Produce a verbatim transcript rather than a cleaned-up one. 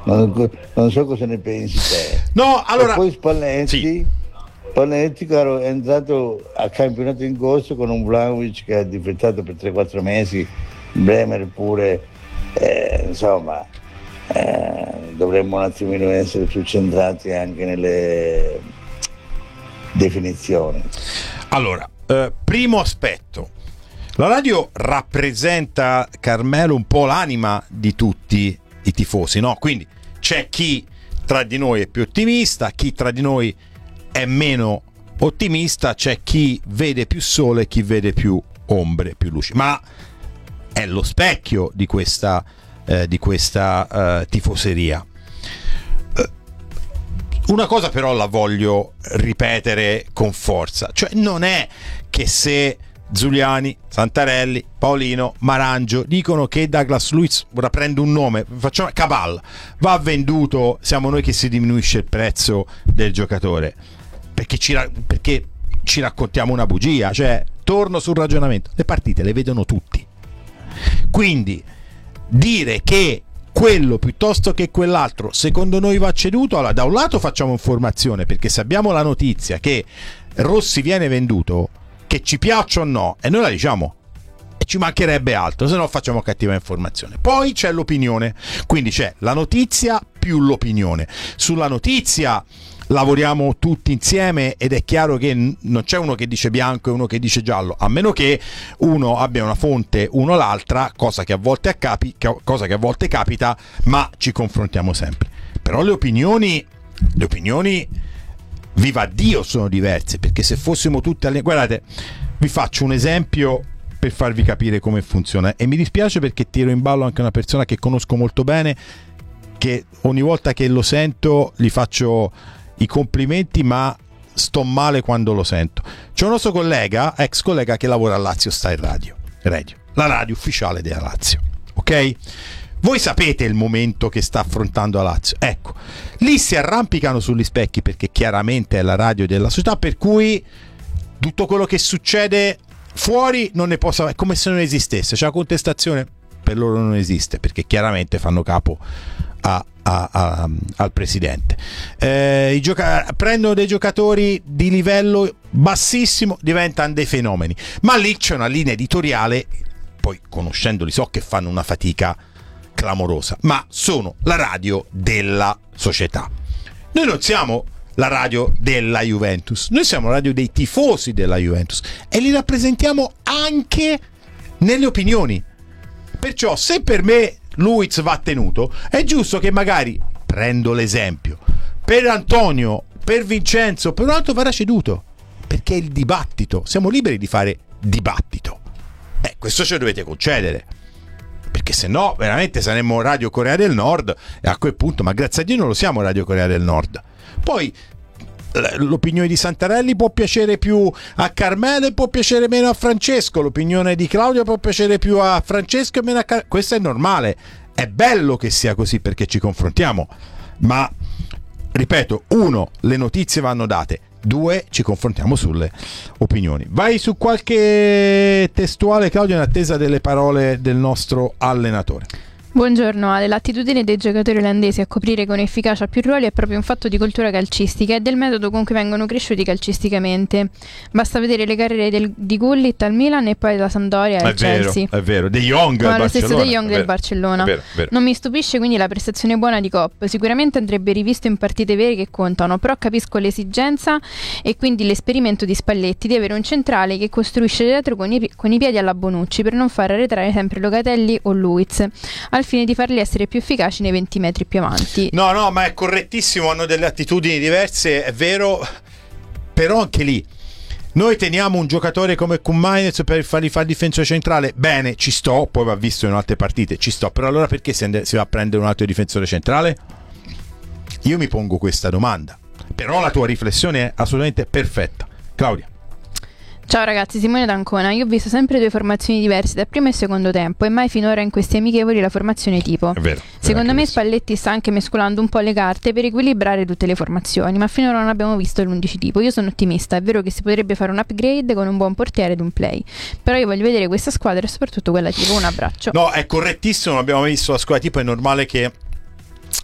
non, non so cosa ne pensi te. No, allora... E poi Spalletti, sì. Spalletti, caro, è entrato a campionato in corso con un Vlahovic che ha difettato per tre quattro mesi, Bremer pure, eh, insomma, eh, dovremmo un attimino essere più centrati anche nelle definizioni. Allora, eh, primo aspetto, la radio rappresenta, Carmelo, un po' l'anima di tutti i tifosi, no? Quindi c'è chi tra di noi è più ottimista, chi tra di noi è meno ottimista, c'è chi vede più sole, chi vede più ombre, più luci, ma è lo specchio di questa, eh, di questa eh, tifoseria. Eh, una cosa però la voglio ripetere con forza, cioè non è che se Zuliani, Santarelli, Paolino, Marangio dicono che Douglas Luiz, ora prendo un nome, facciamo Cabal, va venduto, siamo noi che si diminuisce il prezzo del giocatore, perché ci, perché ci raccontiamo una bugia. Cioè, torno sul ragionamento, le partite le vedono tutti, quindi dire che quello piuttosto che quell'altro secondo noi va ceduto, allora da un lato facciamo informazione, perché se abbiamo la notizia che Rossi viene venduto, che ci piaccia o no, e noi la diciamo, e ci mancherebbe altro, se no facciamo cattiva informazione. Poi c'è l'opinione, quindi c'è la notizia più l'opinione. Sulla notizia lavoriamo tutti insieme ed è chiaro che non c'è uno che dice bianco e uno che dice giallo, a meno che uno abbia una fonte, uno l'altra, cosa che a volte accapi, cosa che a volte capita, ma ci confrontiamo sempre. Però le opinioni, le opinioni viva Dio sono diverse, perché se fossimo tutti alle... Guardate, vi faccio un esempio per farvi capire come funziona, e mi dispiace perché tiro in ballo anche una persona che conosco molto bene, che ogni volta che lo sento gli faccio i complimenti, ma sto male quando lo sento. C'è un nostro collega, ex collega, che lavora a Lazio Style Radio, Radio, la radio ufficiale della Lazio, ok? Voi sapete il momento che sta affrontando la Lazio, ecco, lì si arrampicano sugli specchi, perché chiaramente è la radio della società, per cui tutto quello che succede fuori non ne possa, è come se non esistesse, cioè la contestazione per loro non esiste, perché chiaramente fanno capo a, a, a, al presidente. Eh, i gioca- prendono dei giocatori di livello bassissimo, diventano dei fenomeni, ma lì c'è una linea editoriale, poi conoscendoli so che fanno una fatica clamorosa, ma sono la radio della società. Noi non siamo la radio della Juventus, noi siamo la radio dei tifosi della Juventus e li rappresentiamo anche nelle opinioni. Perciò se per me Luiz va tenuto, è giusto che magari, prendo l'esempio, per Antonio, per Vincenzo, per un altro verrà ceduto, perché è il dibattito, siamo liberi di fare dibattito. Eh, questo ce lo dovete concedere, perché se no veramente saremmo Radio Corea del Nord, e a quel punto, ma grazie a Dio non lo siamo Radio Corea del Nord. Poi l'opinione di Santarelli può piacere più a Carmelo e può piacere meno a Francesco, l'opinione di Claudio può piacere più a Francesco e meno a Car- questo è normale, è bello che sia così perché ci confrontiamo, ma ripeto, uno, le notizie vanno date, due, ci confrontiamo sulle opinioni. Vai su qualche testuale, Claudio, in attesa delle parole del nostro allenatore. Buongiorno Ale, l'attitudine dei giocatori olandesi a coprire con efficacia più ruoli è proprio un fatto di cultura calcistica e del metodo con cui vengono cresciuti calcisticamente. Basta vedere le carriere del, di Gullit al Milan e poi da Sampdoria al Chelsea. È vero, De Jong al Barcellona. Lo stesso De Jong del Barcellona. È vero, è vero. Non mi stupisce quindi la prestazione buona di Kopp, sicuramente andrebbe rivisto in partite vere che contano, però capisco l'esigenza e quindi l'esperimento di Spalletti di avere un centrale che costruisce dietro con i, con i piedi alla Bonucci per non far arretrare sempre Locatelli o Luiz, al fine di farli essere più efficaci nei venti metri più avanti. No, no, ma è correttissimo, hanno delle attitudini diverse, è vero, però anche lì noi teniamo un giocatore come Koumajnec per fargli fare difensore centrale, bene, ci sto, poi va visto in altre partite, ci sto, però allora perché si, and- si va a prendere un altro difensore centrale? Io mi pongo questa domanda, però la tua riflessione è assolutamente perfetta. Claudia. Ciao ragazzi, Simone d'Ancona. Io ho visto sempre due formazioni diverse da primo e secondo tempo e mai finora in questi amichevoli la formazione tipo. È vero, Secondo me Spalletti sta anche mescolando un po' le carte per equilibrare tutte le formazioni, ma finora non abbiamo visto l'undici tipo. Io sono ottimista, è vero che si potrebbe fare un upgrade con un buon portiere ed un play, però io voglio vedere questa squadra e soprattutto quella tipo. Un abbraccio. No, è correttissimo, non abbiamo visto la squadra tipo, è normale che